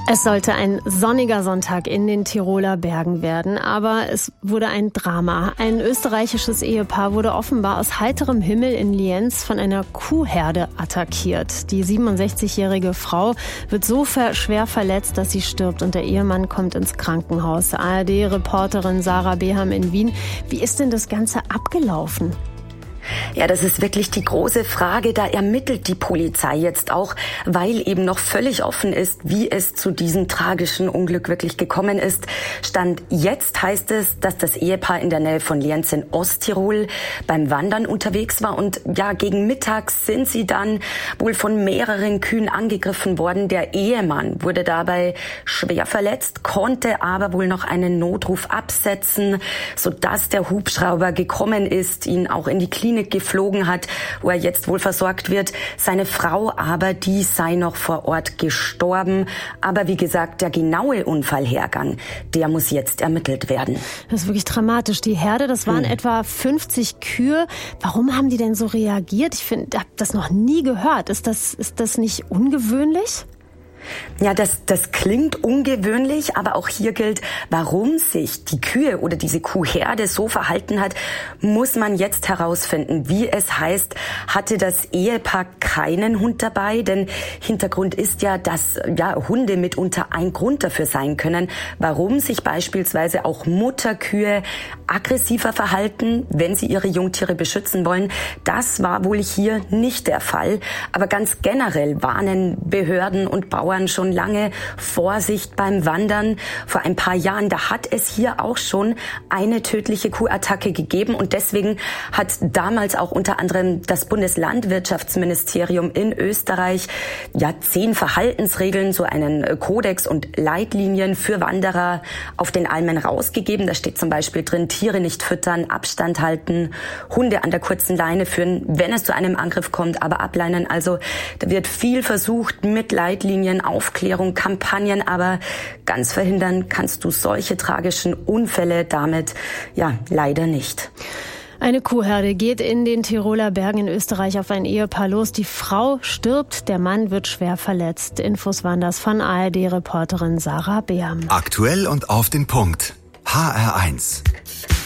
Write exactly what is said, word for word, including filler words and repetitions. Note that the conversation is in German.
Es sollte ein sonniger Sonntag in den Tiroler Bergen werden, aber es wurde ein Drama. Ein österreichisches Ehepaar wurde offenbar aus heiterem Himmel in Lienz von einer Kuhherde attackiert. Die siebenundsechzigjährige Frau wird so schwer verletzt, dass sie stirbt und der Ehemann kommt ins Krankenhaus. A R D-Reporterin Sarah Beham in Wien. Wie ist denn das Ganze abgelaufen? Ja, das ist wirklich die große Frage. Da ermittelt die Polizei jetzt auch, weil eben noch völlig offen ist, wie es zu diesem tragischen Unglück wirklich gekommen ist. Stand jetzt heißt es, dass das Ehepaar in der Nähe von Lienz in Osttirol beim Wandern unterwegs war. Und ja, gegen Mittag sind sie dann wohl von mehreren Kühen angegriffen worden. Der Ehemann wurde dabei schwer verletzt, konnte aber wohl noch einen Notruf absetzen, sodass der Hubschrauber gekommen ist, ihn auch in die Klinik geflogen hat, wo er jetzt wohl versorgt wird. Seine Frau aber, die sei noch vor Ort gestorben. Aber wie gesagt, der genaue Unfallhergang, der muss jetzt ermittelt werden. Das ist wirklich dramatisch. Die Herde, das waren hm. etwa fünfzig Kühe. Warum haben die denn so reagiert? Ich finde, ich habe das noch nie gehört. Ist das, ist das nicht ungewöhnlich? Ja, das, das klingt ungewöhnlich, aber auch hier gilt, warum sich die Kühe oder diese Kuhherde so verhalten hat, muss man jetzt herausfinden. Wie es heißt, hatte das Ehepaar keinen Hund dabei, denn Hintergrund ist ja, dass ja, Hunde mitunter ein Grund dafür sein können, warum sich beispielsweise auch Mutterkühe aggressiver verhalten, wenn sie ihre Jungtiere beschützen wollen. Das war wohl hier nicht der Fall, aber ganz generell warnen Behörden und Bauern schon lange Vorsicht beim Wandern. Vor ein paar Jahren, da hat es hier auch schon eine tödliche Kuhattacke gegeben und deswegen hat damals auch unter anderem das Bundeslandwirtschaftsministerium in Österreich ja zehn Verhaltensregeln, so einen Kodex und Leitlinien für Wanderer auf den Almen rausgegeben. Da steht zum Beispiel drin, Tiere nicht füttern, Abstand halten, Hunde an der kurzen Leine führen, wenn es zu einem Angriff kommt, aber ableinen. Also da wird viel versucht mit Leitlinien, Aufklärung, Kampagnen, aber ganz verhindern kannst du solche tragischen Unfälle damit ja leider nicht. Eine Kuhherde geht in den Tiroler Bergen in Österreich auf ein Ehepaar los. Die Frau stirbt, der Mann wird schwer verletzt. Infos waren das von A R D-Reporterin Sarah Beham. Aktuell und auf den Punkt. H R eins.